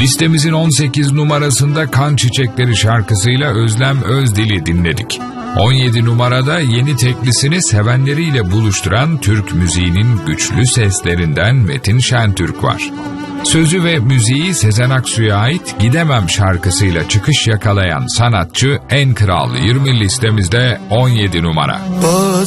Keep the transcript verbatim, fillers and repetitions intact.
Listemizin on sekiz numarasında Kan Çiçekleri şarkısıyla Özlem Özdil'i dinledik. on yedi numarada yeni teklisini sevenleriyle buluşturan Türk müziğinin güçlü seslerinden Metin Şentürk var. Sözü ve müziği Sezen Aksu'ya ait Gidemem şarkısıyla çıkış yakalayan sanatçı En Kral yirmi listemizde on yedi numara.